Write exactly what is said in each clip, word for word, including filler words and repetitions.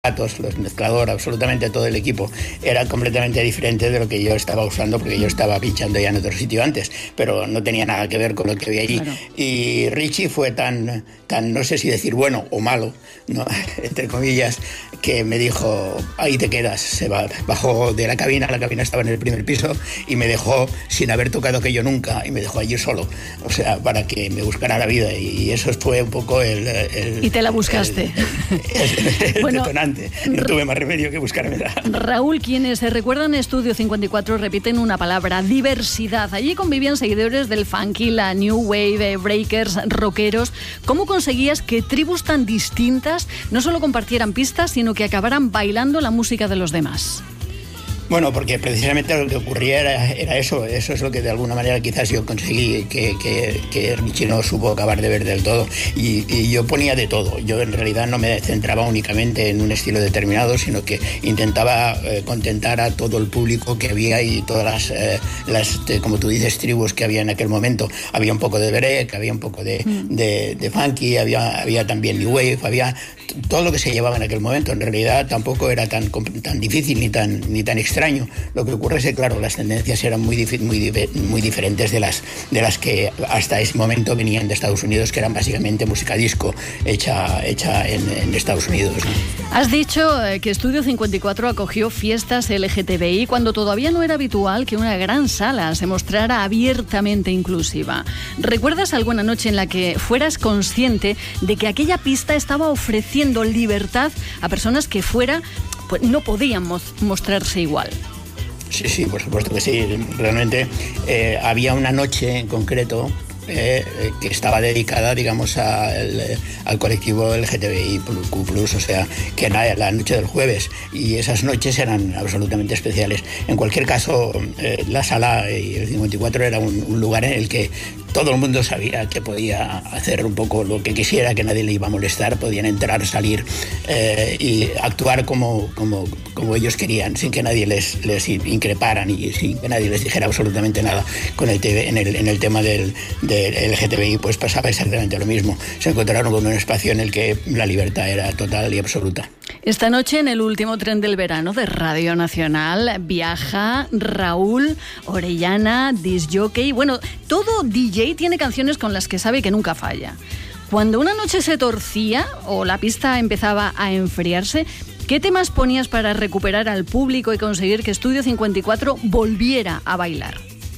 datos, los mezcladores, absolutamente todo el equipo era completamente diferente de lo que yo estaba usando, porque yo estaba pinchando ya en otro sitio antes, pero no tenía nada que ver con lo que había allí. Claro. Y Richie fue tan, tan, no sé si decir bueno o malo, ¿no? Entre comillas, que me dijo, ahí te quedas. Se va, bajó de la cabina, la cabina estaba en el primer piso, y me dejó sin haber tocado aquello nunca, y me dejó allí solo, o sea, para que me buscara la vida, y eso fue un poco el... el y te la buscaste. El, el, el bueno, detonante. No tuve más remedio que buscármela. Raúl, quienes se recuerdan Estudio cincuenta y cuatro repiten una palabra: diversidad. Allí convivían seguidores del funky, la new wave, breakers, rockeros. ¿Cómo conseguías que tribus tan distintas no solo compartieran pistas, sino que acabaran bailando la música de los demás? Bueno, porque precisamente lo que ocurría era, era eso, eso es lo que de alguna manera quizás yo conseguí, que, que, que Richie no supo acabar de ver del todo, y, y yo ponía de todo. Yo en realidad no me centraba únicamente en un estilo determinado, sino que intentaba eh, contentar a todo el público que había, y todas las, eh, las eh, como tú dices, tribus que había en aquel momento. Había un poco de break, había un poco de, mm. de, de funky, había, había también new wave, había todo lo que se llevaba en aquel momento. En realidad tampoco era tan, tan difícil ni tan, ni tan extraño. Lo que ocurre es que, claro, las tendencias eran muy, muy, muy diferentes de las, de las que hasta ese momento venían de Estados Unidos, que eran básicamente música disco hecha, hecha en, en Estados Unidos, ¿no? Has dicho que Estudio cincuenta y cuatro acogió fiestas L G T B I cuando todavía no era habitual que una gran sala se mostrara abiertamente inclusiva. ¿Recuerdas alguna noche en la que fueras consciente de que aquella pista estaba ofreciendo libertad a personas que fuera pues no podían mostrarse igual? Sí, sí, por supuesto que sí. Realmente eh, había una noche en concreto eh, que estaba dedicada, digamos, al, al colectivo L G T B I Q plus, o sea, que era la noche del jueves, y esas noches eran absolutamente especiales. En cualquier caso, eh, la sala y el cincuenta y cuatro era un, un lugar en el que todo el mundo sabía que podía hacer un poco lo que quisiera, que nadie le iba a molestar, podían entrar, salir eh, y actuar como, como, como ellos querían, sin que nadie les, les increparan y sin que nadie les dijera absolutamente nada. Con el, en, el, en el tema del, del L G T B I pues pasaba exactamente lo mismo. Se encontraron con un espacio en el que la libertad era total y absoluta. Esta noche, en el último tren del verano de Radio Nacional, viaja Raúl Orellana, disc jockey. Bueno, todo D J tiene canciones con las que sabe que nunca falla. Cuando una noche se torcía o la pista empezaba a enfriarse, ¿qué temas ponías para recuperar al público y conseguir que Estudio cincuenta y cuatro volviera a bailar?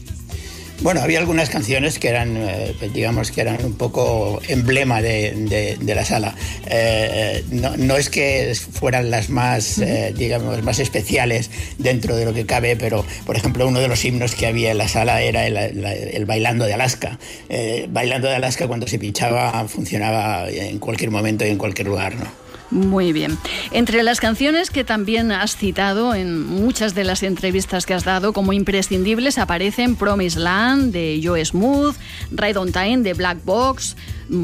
Bueno, había algunas canciones que eran, eh, digamos, que eran un poco emblema de, de, de la sala. Eh, no, no es que fueran las más, eh, digamos, más especiales dentro de lo que cabe, pero, por ejemplo, uno de los himnos que había en la sala era el, el, el Bailando de Alaska. Eh, Bailando de Alaska, cuando se pinchaba, funcionaba en cualquier momento y en cualquier lugar, ¿no? Muy bien. Entre las canciones que también has citado en muchas de las entrevistas que has dado como imprescindibles aparecen Promised Land de Joe Smooth, Ride on Time de Black Box.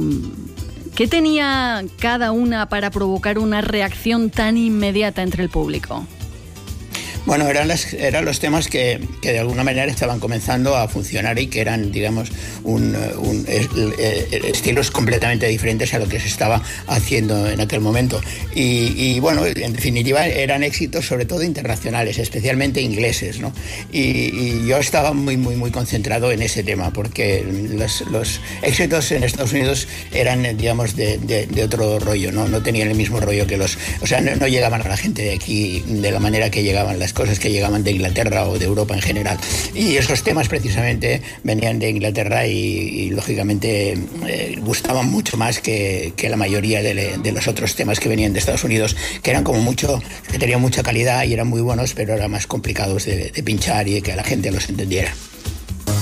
¿Qué tenía cada una para provocar una reacción tan inmediata entre el público? Bueno, eran, las, eran los temas que, que de alguna manera estaban comenzando a funcionar y que eran, digamos, un, un, estilos completamente diferentes a lo que se estaba haciendo en aquel momento. Y, y bueno, en definitiva, eran éxitos sobre todo internacionales, especialmente ingleses, ¿no? Y, y yo estaba muy, muy, muy concentrado en ese tema, porque los, los éxitos en Estados Unidos eran, digamos, de, de, de otro rollo, ¿no? No tenían el mismo rollo que los... O sea, no, no llegaban a la gente de aquí de la manera que llegaban las cosas que llegaban de Inglaterra o de Europa en general. Y esos temas precisamente venían de Inglaterra y, y lógicamente eh, gustaban mucho más que, que la mayoría de, de los otros temas que venían de Estados Unidos, que eran como mucho, que tenían mucha calidad y eran muy buenos, pero eran más complicados de, de pinchar y de que la gente los entendiera.